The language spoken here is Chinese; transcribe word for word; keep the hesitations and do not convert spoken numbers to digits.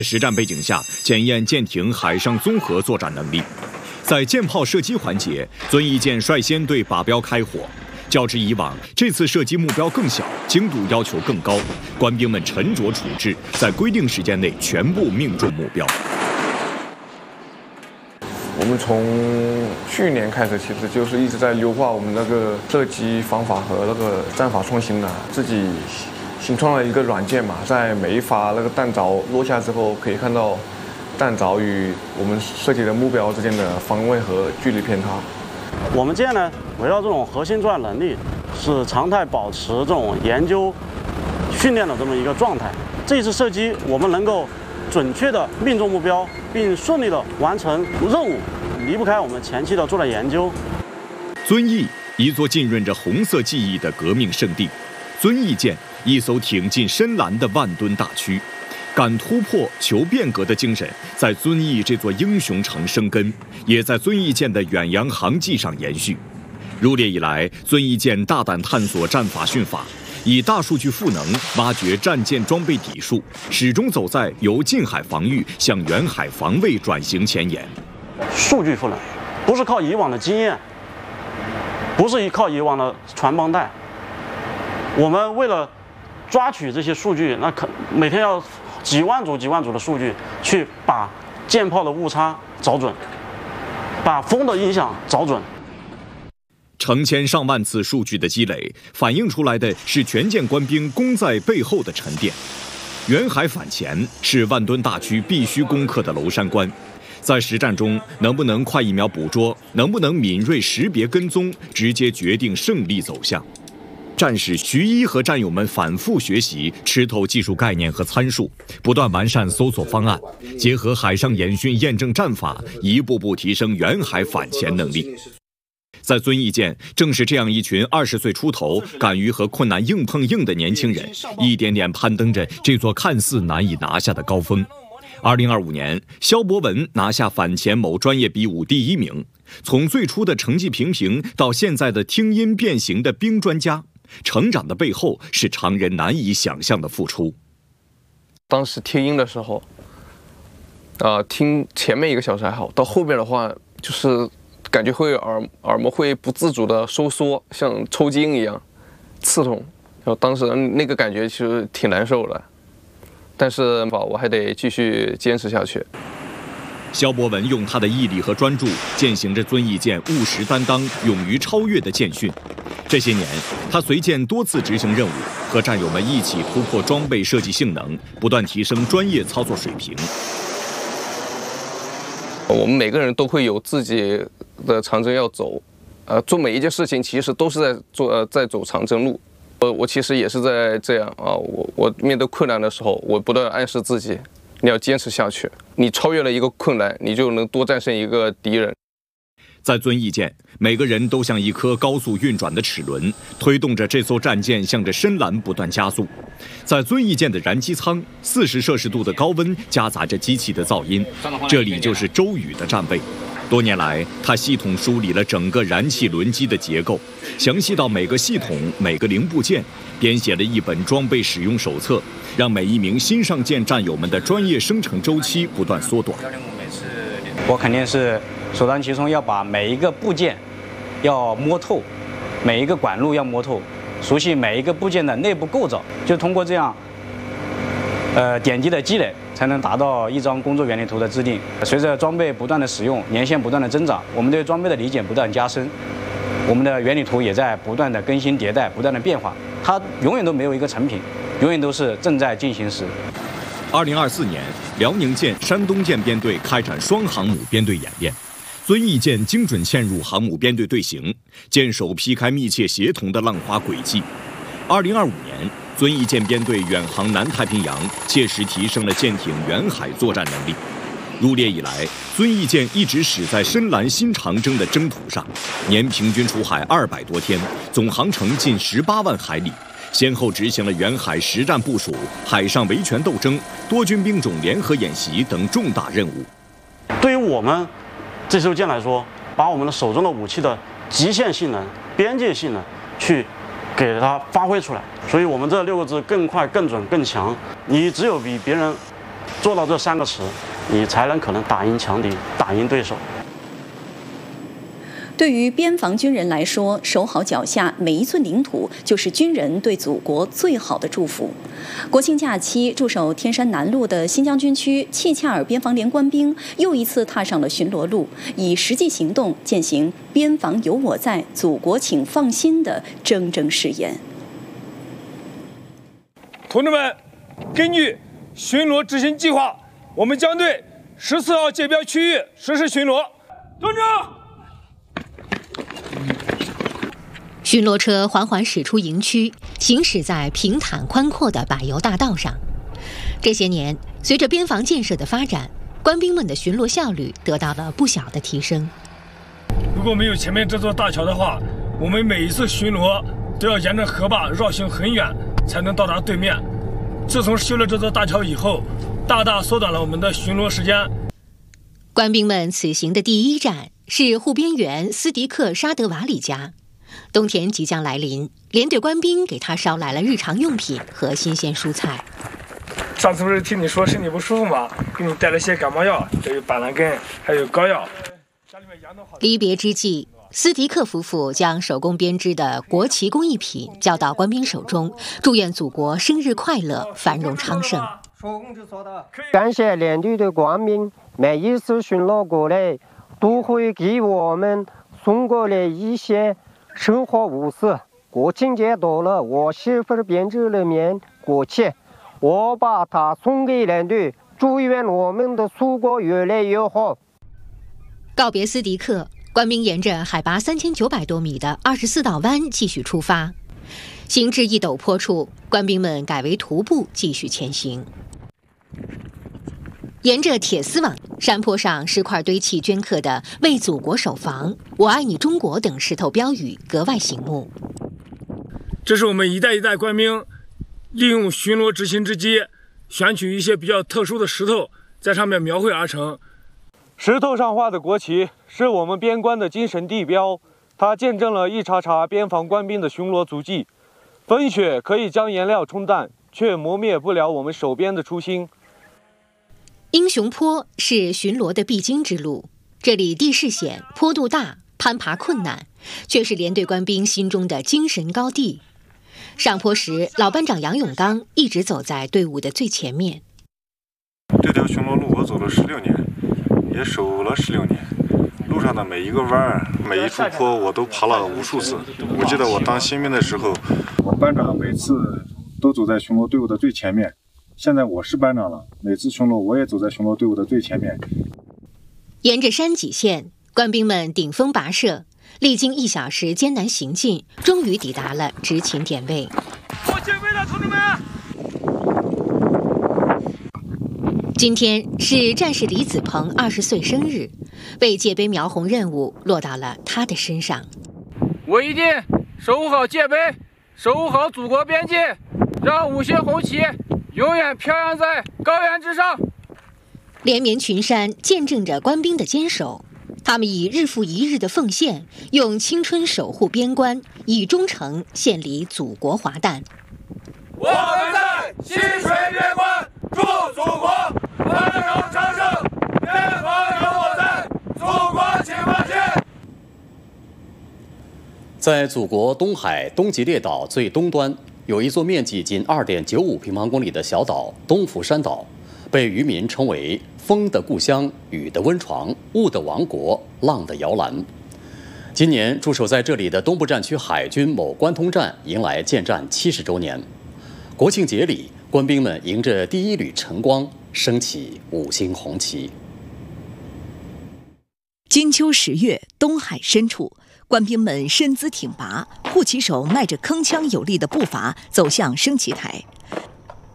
实战背景下检验舰艇海上综合作战能力。在舰炮射击环节，遵义舰率先对靶标开火。较之以往，这次射击目标更小，精度要求更高，官兵们沉着处置，在规定时间内全部命中目标。 我们从去年开始，其实就是一直在优化我们那个射击方法和那个战法创新的，自己新创了一个软件嘛，在每一发那个弹着落下之后，可以看到弹着与我们设计的目标之间的方位和距离偏差。 我们舰呢，围绕这种核心作战能力，是常态保持这种研究、训练的这么一个状态。这一次射击，我们能够准确的命中目标，并顺利的完成任务，离不开我们前期的作战研究。 遵义，一座浸润着红色记忆的革命圣地。遵义舰，一艘挺进深蓝的万吨大驱。敢突破、求变革的精神，在遵义这座英雄城生根，也在遵义舰的远洋航迹上延续。入列以来，遵义舰大胆探索战法训法，以大数据赋能挖掘战舰装备底数，始终走在由近海防御向远海防卫转型前沿。 数据赋能，不是靠以往的经验，不是依靠以往的传帮带，我们为了抓取这些数据，那可每天要几万组、几万组的数据，去把舰炮的误差找准，把风的影响找准。 成千上万次数据的积累，反映出来的是全舰官兵功在背后的沉淀。远海反潜是万吨大驱必须攻克的娄山关。在实战中，能不能快一秒捕捉，能不能敏锐识别跟踪，直接决定胜利走向。战士徐一和战友们反复学习，吃透技术概念和参数，不断完善搜索方案，结合海上演训验证战法，一步步提升远海反潜能力。在遵义舰，正是这样一群二十岁出头、敢于和困难硬碰硬的年轻人，一点点攀登着这座看似难以拿下的高峰。二零二五年，肖博文拿下反潜某专业比武第一名。从最初的成绩平平，到现在的听音变形的兵专家。成长的背后是常人难以想象的付出。 当时听音的时候，呃，听前面一个小时还好，到后面的话，就是感觉会耳耳膜会不自主的收缩，像抽筋一样，刺痛。然后当时那个感觉其实挺难受的，但是吧，我还得继续坚持下去。 肖博文用他的毅力和专注，践行着遵义舰务实担当、勇于超越的舰训。这些年，他随舰多次执行任务，和战友们一起突破装备设计性能，不断提升专业操作水平。 我们每个人都会有自己的长征要走，呃，做每一件事情其实都是在做呃在走长征路。我我其实也是在这样啊，我我面对困难的时候，我不断暗示自己，你要坚持下去。你超越了一个困难，你就能多战胜一个敌人。 在遵义舰，每个人都像一颗高速运转的齿轮，推动着这艘战舰向着深蓝不断加速。在遵义舰的燃机舱，四十摄氏度的高温夹杂着机器的噪音，这里就是周宇的战备。多年来，他系统梳理了整个燃气轮机的结构，详细到每个系统、每个零部件，编写了一本装备使用手册，让每一名新上舰战友们的专业生成周期不断缩短。 我肯定是首当其冲要把每一个部件要摸透，每一个管路要摸透，熟悉每一个部件的内部构造，就通过这样呃点滴的积累，才能达到一张工作原理图的制定。随着装备不断的使用，年限不断的增长，我们对装备的理解不断加深，我们的原理图也在不断的更新迭代，不断的变化，它永远都没有一个成品，永远都是正在进行时。 二零二四年，辽宁舰、山东舰编队开展双航母编队演练，遵义舰精准嵌入航母编队队形，舰首劈开密切协同的浪花轨迹。二零二五年，遵义舰编队远航南太平洋，切实提升了舰艇远海作战能力。入列以来，遵义舰一直驶在深蓝新长征的征途上，年平均出海二百多天，总航程近十八万海里。先后执行了远海实战部署、海上维权斗争、多军兵种联合演习等重大任务。 对于我们这艘舰来说，把我们的手中的武器的极限性能、边界性能去给它发挥出来。所以我们这六个字：更快、更准、更强。你只有比别人做到这三个词，你才能可能打赢强敌，打赢对手。 对于边防军人来说，守好脚下每一寸领土，就是军人对祖国最好的祝福。国庆假期，驻守天山南路的新疆军区契恰尔边防连官兵又一次踏上了巡逻路，以实际行动践行“边防有我在，祖国请放心”的铮铮誓言。 同志们，根据巡逻执行计划，我们将对十四号界标区域实施巡逻。团长。 巡逻车缓缓驶出营区，行驶在平坦宽阔的柏油大道上。这些年，随着边防建设的发展，官兵们的巡逻效率得到了不小的提升。 如果没有前面这座大桥的话，我们每一次巡逻都要沿着河坝绕行很远，才能到达对面。自从修了这座大桥以后，大大缩短了我们的巡逻时间。 官兵们此行的第一站是护边员斯迪克·沙德瓦里家。冬天即将来临，连队官兵给他捎来了日常用品和新鲜蔬菜。 上次不是听你说身体不舒服吗？给你带了些感冒药，这有板蓝根，还有膏药。 离别之际，斯迪克夫妇将手工编织的国旗工艺品交到官兵手中，祝愿祖国生日快乐，繁荣昌盛。 感谢连队的官兵，每一次巡逻过来，都会给我们送过来一些生活物资。国庆节到了，我媳妇编织了面国旗，我把它送给连队，祝愿我们的祖国越来越好。 告别斯迪克，官兵沿着海拔三千九百多米的二十四道湾继续出发。行至一陡坡处，官兵们改为徒步继续前行。沿着铁丝网，山坡上石块堆砌镌刻的“为祖国守防”、“我爱你中国”等石头标语格外醒目。 这是我们一代一代官兵利用巡逻执行之机，选取一些比较特殊的石头，在上面描绘而成。石头上画的国旗是我们边关的精神地标，它见证了一茬茬边防官兵的巡逻足迹。风雪可以将颜料冲淡，却磨灭不了我们守边的初心。 英雄坡是巡逻的必经之路，这里地势险，坡度大，攀爬困难，却是连队官兵心中的精神高地。上坡时，老班长杨永刚一直走在队伍的最前面。 这条巡逻路我走了十六年，也守了十六年。路上的每一个弯儿，每一处坡，我都爬了无数次。我记得我当新兵的时候， 我班长每次都走在巡逻队伍的最前面。现在我是班长了，每次巡逻我也走在巡逻队伍的最前面。 沿着山脊线，官兵们顶风跋涉，历经一小时艰难行进，终于抵达了执勤点位。 我戒备了，同志们！ 今天是战士李子鹏二十岁生日，为界碑描红任务落到了他的身上。 我一定守护好界碑，守护好祖国边界，让五星红旗永远飘扬在高原之上。 连绵群山见证着官兵的坚守，他们以日复一日的奉献，用青春守护边关，以忠诚献礼祖国华诞。 我们在西水边关，祝祖国繁荣昌盛，边防有我在，祖国请放心。 在祖国东海东极列岛最东端，有一座面积仅 二点九五平方公里的小岛——东福山岛，被渔民称为风的故乡、雨的温床、雾的王国、浪的摇篮。今年驻守在这里的东部战区海军某关通站迎来建站七十周年。国庆节里，官兵们迎着第一缕晨光，升起五星红旗。 金秋十月，东海深处，官兵们身姿挺拔，护旗手迈着铿锵有力的步伐走向升旗台。